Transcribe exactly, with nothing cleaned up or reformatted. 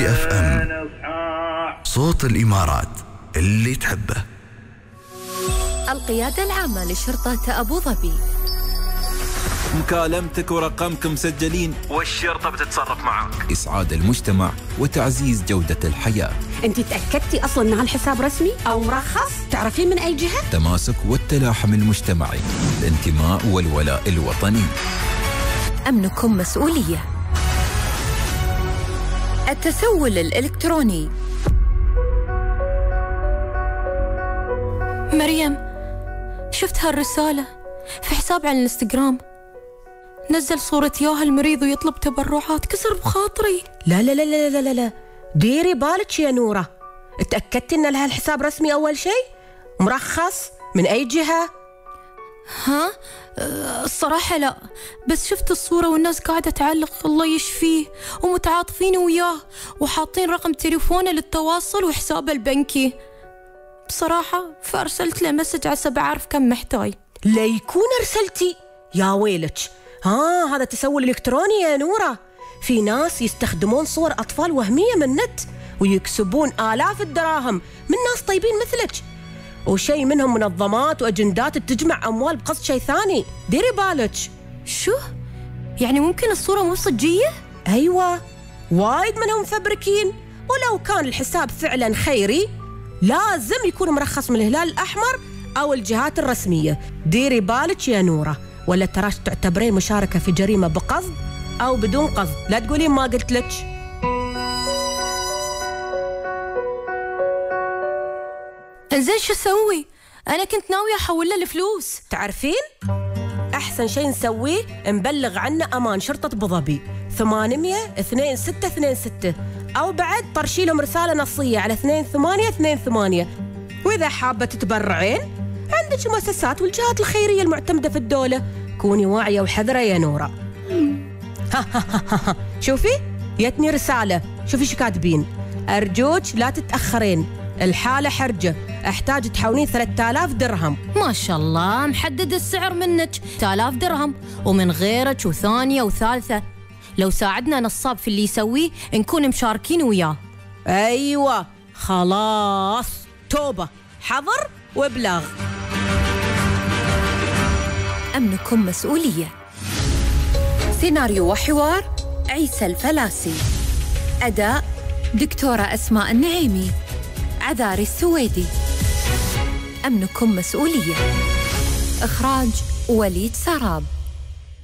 بودي اف ام، صوت الامارات اللي تحبه. القيادة العامة لشرطة أبو ظبي. مكالمتك ورقمك مسجلين والشرطة بتتصرف معك. إسعاد المجتمع وتعزيز جودة الحياة. أنت تأكدتي أصلاً أن هالحساب رسمي أو مرخص؟ تعرفين من أي جهة؟ تماسك والتلاحم المجتمعي، الانتماء والولاء الوطني. أمنكم مسؤولية. التسول الإلكتروني. مريم، شفت هالرسالة في حساب على الانستغرام، نزل صورة ياها المريض ويطلب تبرعات، كسر بخاطري. لا لا لا لا لا لا لا ديري بالك يا نورة. اتأكدتي ان لها الحساب رسمي أول شيء؟ مرخص من أي جهة؟ ها؟ أه الصراحة لا، بس شفت الصورة والناس قاعدة تعلق الله يشفيه ومتعاطفين وياه وحاطين رقم تليفونه للتواصل وحسابه البنكي. بصراحة فأرسلت له مسج عسى بعرف كم محتاج. لا يكون أرسلتي يا ويلك. ها هذا تسول إلكتروني يا نورة. في ناس يستخدمون صور أطفال وهمية من النت ويكسبون آلاف الدراهم من ناس طيبين مثلك، وشيء منهم منظمات وأجندات تجمع أموال بقصد شيء ثاني. ديري بالك. شو؟ يعني ممكن الصورة مو صجية؟ أيوة، وايد منهم مفبركين. ولو كان الحساب فعلا خيري لازم يكون مرخص من الهلال الأحمر أو الجهات الرسمية. ديري بالك يا نورة، ولا تراش تعتبرين مشاركة في جريمة بقصد أو بدون قصد. لا تقولين ما قلت لك. انزين شو اسوي؟ أنا كنت ناوية أحول له الفلوس. تعرفين؟ أحسن شيء نسويه نبلغ عنه أمان شرطة أبو ظبي ثمانمية اثنين ستة اثنين ستة، أو بعد طرشي لهم رسالة نصية على اثنين ثمانية اثنين ثمانية. وإذا حابة تتبرعين عندك المؤسسات والجهات الخيرية المعتمدة في الدولة. كوني واعية وحذرة يا نورة. شوفي يتني رسالة، شوفي شو كاتبين. أرجوك لا تتأخرين، الحالة حرجة، أحتاج تحولين ثلاثة آلاف درهم. ما شاء الله، محدد السعر منك ثلاثة آلاف درهم ومن غيرك وثانية وثالثة. لو ساعدنا نصاب في اللي يسويه نكون مشاركين وياه. أيوة خلاص، توبة، حظر وابلاغ. أمنكم مسؤولية. سيناريو وحوار عيسى الفلاسي. أداء دكتورة أسماء النعيمي. عذاري السويدي. أمنكم مسؤولية. إخراج وليد سراب.